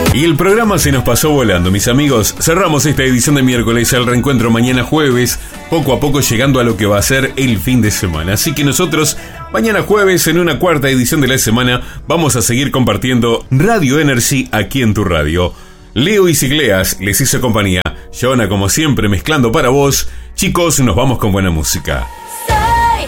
Y el programa se nos pasó volando, mis amigos. Cerramos esta edición de miércoles, el reencuentro mañana jueves, poco a poco llegando a lo que va a ser el fin de semana. Así que nosotros, mañana jueves, en una cuarta edición de la semana, vamos a seguir compartiendo Radio Energy aquí en tu radio. Leo y Sigleas les hizo compañía. Jonah, como siempre, mezclando para vos. Chicos, nos vamos con buena música.